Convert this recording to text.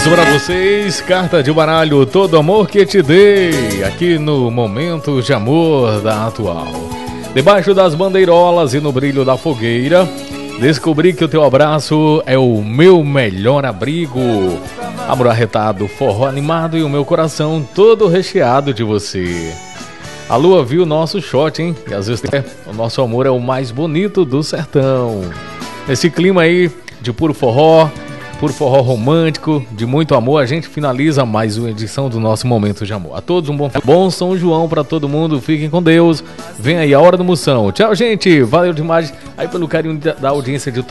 pra vocês, carta de baralho, todo amor que te dei, aqui no Momento de Amor da Atual. Debaixo das bandeirolas e no brilho da fogueira, descobri que o teu abraço é o meu melhor abrigo. Amor arretado, forró animado e o meu coração todo recheado de você. A lua viu o nosso shot, hein? E às vezes o nosso amor é o mais bonito do sertão. Nesse clima aí de puro forró romântico, de muito amor, a gente finaliza mais uma edição do nosso Momento de Amor. A todos um bom São João pra todo mundo, fiquem com Deus. Vem aí a hora do Moção. Tchau, gente, valeu demais aí pelo carinho da audiência de